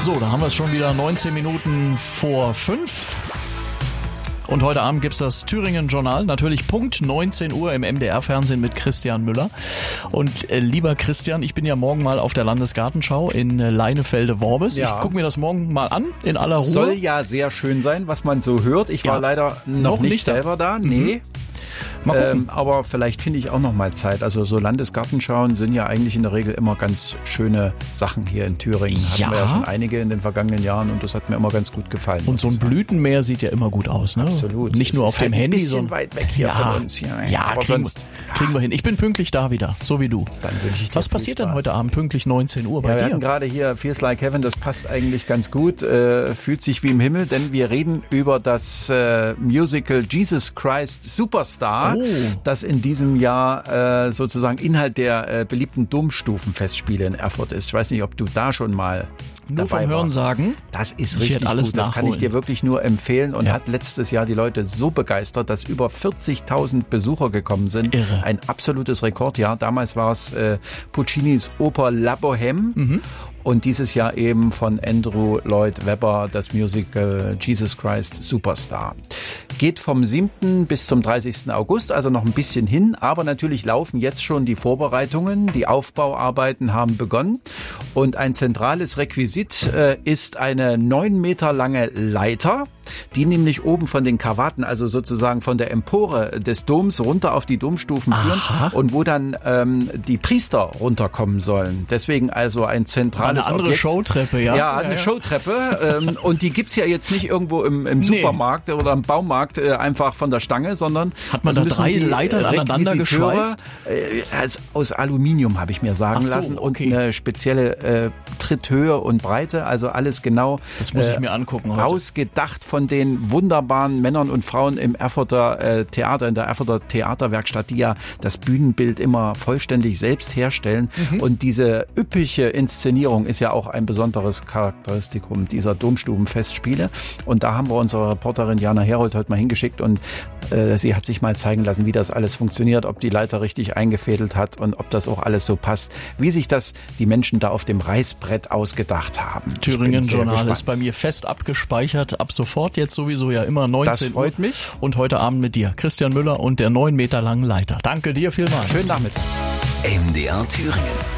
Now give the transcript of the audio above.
So, da haben wir es schon wieder 19 Minuten vor 5. Und heute Abend gibt's das Thüringen-Journal, natürlich Punkt 19 Uhr im MDR-Fernsehen mit Christian Müller. Und lieber Christian, ich bin ja morgen mal auf der Landesgartenschau in Leinefelde-Worbis. Ja. Ich gucke mir das morgen mal an, in aller Ruhe. Soll ja sehr schön sein, was man so hört. Ich war leider noch nicht selber da. Nee. Mal gucken. Aber vielleicht finde ich auch noch mal Zeit. Also so Landesgartenschauen sind ja eigentlich in der Regel immer ganz schöne Sachen hier in Thüringen. Hatten wir ja schon einige in den vergangenen Jahren und das hat mir immer ganz gut gefallen. Und so ein Blütenmeer sieht ja immer gut aus, ne? Absolut. Nicht nur auf dem Handy, sondern ein bisschen weit weg hier von uns. Ja, aber kriegen wir hin. Ich bin pünktlich da wieder, so wie du. Dann wünsche ich dir Was passiert denn heute Abend pünktlich 19 Uhr bei dir? Wir hatten gerade hier Feels Like Heaven, das passt eigentlich ganz gut, fühlt sich wie im Himmel, denn wir reden über das Musical Jesus Christ Superstar, das in diesem Jahr sozusagen Inhalt der beliebten Domstufenfestspiele in Erfurt ist. Ich weiß nicht, ob du da schon mal nur vom Hören sagen. Das ist richtig gut. Das kann ich dir wirklich nur empfehlen und hat letztes Jahr die Leute so begeistert, dass über 40.000 Besucher gekommen sind. Irre. Ein absolutes Rekordjahr. Damals war es Puccinis Oper La Bohème. Und dieses Jahr eben von Andrew Lloyd Webber das Musical Jesus Christ Superstar. Geht vom 7. bis zum 30. August, also noch ein bisschen hin. Aber natürlich laufen jetzt schon die Vorbereitungen. Die Aufbauarbeiten haben begonnen. Und ein zentrales Requisit ist eine 9 Meter lange Leiter, die nämlich oben von den Karwaten, also sozusagen von der Empore des Doms runter auf die Domstufen führen und wo dann die Priester runterkommen sollen. Deswegen also ein zentrales eine andere Objekt. Showtreppe, ja? Ja, eine Showtreppe. Und die gibt's ja jetzt nicht irgendwo im Supermarkt oder im Baumarkt einfach von der Stange, sondern hat man da 3 Leitern aneinander geschweißt? Aus Aluminium habe ich mir sagen lassen und eine spezielle Tritthöhe und Breite, also alles genau. Das muss ich mir angucken heute. Ausgedacht von den wunderbaren Männern und Frauen im Erfurter Theater, in der Erfurter Theaterwerkstatt, die ja das Bühnenbild immer vollständig selbst herstellen. Und diese üppige Inszenierung ist ja auch ein besonderes Charakteristikum dieser Domstubenfestspiele. Und da haben wir unsere Reporterin Jana Herold heute mal hingeschickt und sie hat sich mal zeigen lassen, wie das alles funktioniert, ob die Leiter richtig eingefädelt hat und ob das auch alles so passt, wie sich das die Menschen da auf dem Reißbrett ausgedacht haben. Thüringen-Journal ist bei mir fest abgespeichert, ab sofort jetzt sowieso ja immer 19 Uhr. Das freut mich. Und heute Abend mit dir, Christian Müller und der 9 Meter langen Leiter. Danke dir vielmals. Schönen Nachmittag. MDR Thüringen.